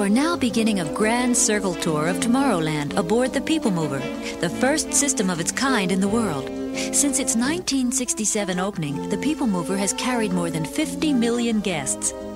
are now beginning a grand circle tour of Tomorrowland aboard the People Mover, the first system of its kind in the world. Since its 1967 opening, the People Mover has carried more than 50 million guests.